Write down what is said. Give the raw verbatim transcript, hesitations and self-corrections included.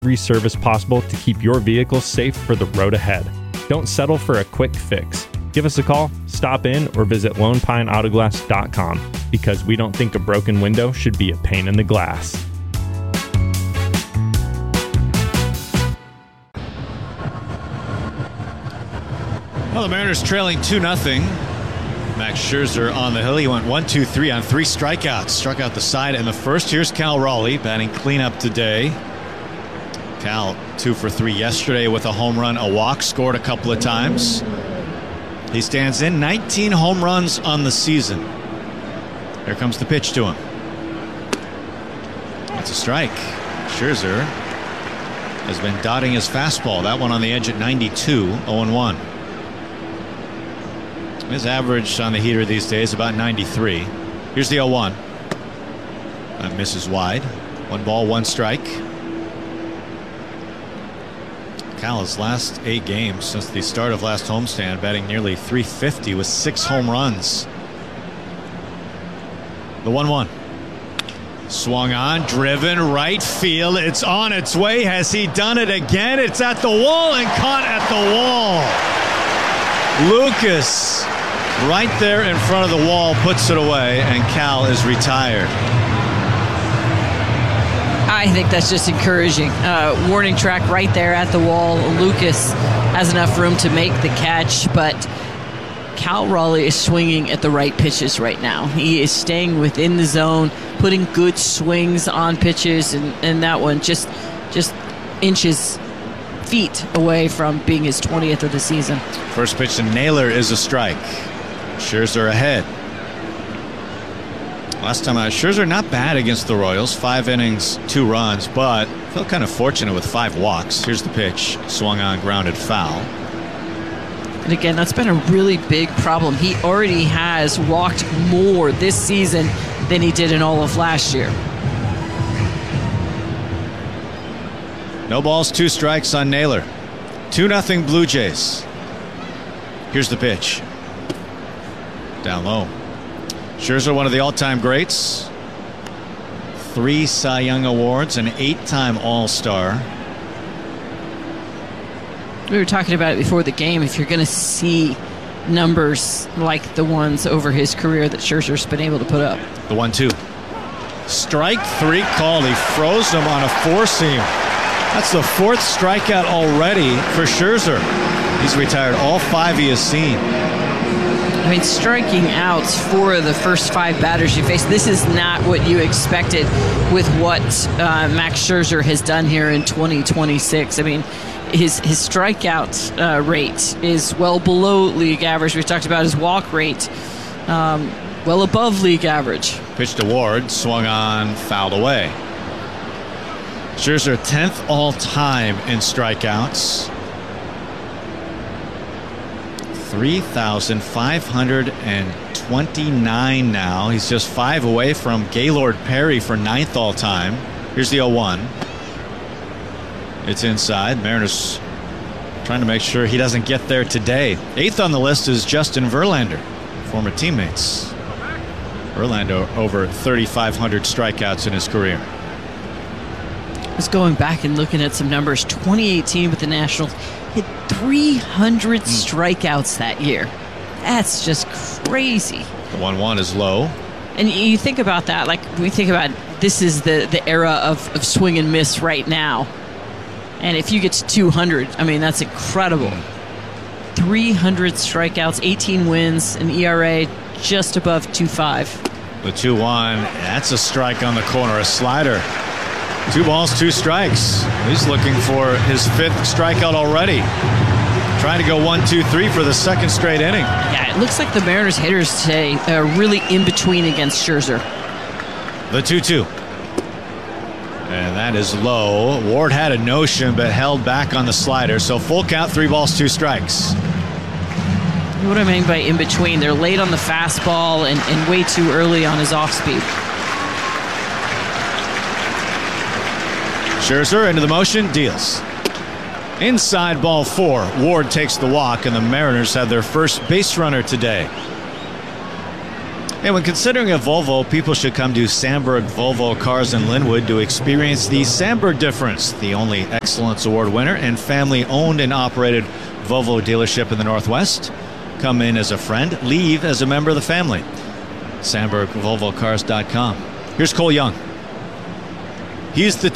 every service possible to keep your vehicle safe for the road ahead. Don't settle for a quick fix. Give us a call, stop in, or visit lone pine auto glass dot com because we don't think a broken window should be a pain in the glass. Well, the Mariners trailing two nothing. Max Scherzer on the hill. He went one two three on three strikeouts. Struck out the side in the first. Here's Cal Raleigh batting cleanup today. Cal two for three yesterday with a home run, a walk, scored a couple of times. He stands in nineteen home runs on the season. Here comes the pitch to him. That's a strike. Scherzer has been dotting his fastball. That one on the edge at ninety-two, oh one. His average on the heater these days about ninety-three. Here's the oh one. That misses wide. One ball, one strike. Cal's last eight games since the start of last homestand, batting nearly three fifty with six home runs. The one one. Swung on, driven, right field. It's on its way. Has he done it again? It's at the wall and caught at the wall. Lucas, right there in front of the wall, puts it away, and Cal is retired. I think that's just encouraging. Uh, warning track right there at the wall. Lucas has enough room to make the catch, but Cal Raleigh is swinging at the right pitches right now. He is staying within the zone, putting good swings on pitches, and, and that one just just inches, feet away from being his twentieth of the season. First pitch to Naylor is a strike. Scherzer ahead. Last time out, Scherzer not bad against the Royals. Five innings, two runs, but felt kind of fortunate with five walks. Here's the pitch. Swung on, grounded foul. And again, that's been a really big problem. He already has walked more this season than he did in all of last year. No balls, two strikes on Naylor. two nothing Blue Jays. Here's the pitch. Down low. Scherzer, one of the all-time greats. Three Cy Young Awards, an eight-time All-Star. We were talking about it before the game. If you're going to see numbers like the ones over his career that Scherzer's been able to put up. The one two. Strike three called. He froze him on a four-seam. That's the fourth strikeout already for Scherzer. He's retired all five he has seen. I mean, striking out for the first five batters you face, this is not what you expected with what uh, Max Scherzer has done here in twenty twenty-six. I mean, his his strikeout uh, rate is well below league average. We talked about his walk rate, um, well above league average. Pitch to Ward, swung on, fouled away. Scherzer tenth all-time in strikeouts. three thousand five hundred twenty-nine now. He's just five away from Gaylord Perry for ninth all-time. Here's the oh one. It's inside. Mariners trying to make sure he doesn't get there today. Eighth on the list is Justin Verlander, former teammates. Verlander over thirty-five hundred strikeouts in his career. I was going back and looking at some numbers. twenty eighteen with the Nationals, hit three hundred mm. strikeouts that year. That's just crazy. The one one is low. And you think about that, like we think about this is the, the era of, of swing and miss right now. And if you get to two hundred, I mean, that's incredible. Mm. three hundred strikeouts, eighteen wins, an E R A just above two point five. The two one, that's a strike on the corner, a slider. Two balls, two strikes. He's looking for his fifth strikeout already. Trying to go one, two, three for the second straight inning. Yeah, it looks like the Mariners hitters today are really in between against Scherzer. The two two. And that is low. Ward had a notion but held back on the slider. So full count, three balls, two strikes. What do I mean by in between? They're late on the fastball and, and way too early on his off speed. Scherzer into the motion, deals. Inside ball four. Ward takes the walk, and the Mariners have their first base runner today. And when considering a Volvo, people should come to Sandberg Volvo Cars in Linwood to experience the Sandberg difference, the only Excellence Award winner and family-owned and operated Volvo dealership in the Northwest. Come in as a friend, leave as a member of the family. Sandberg Volvo Cars dot com. Here's Cole Young. He's the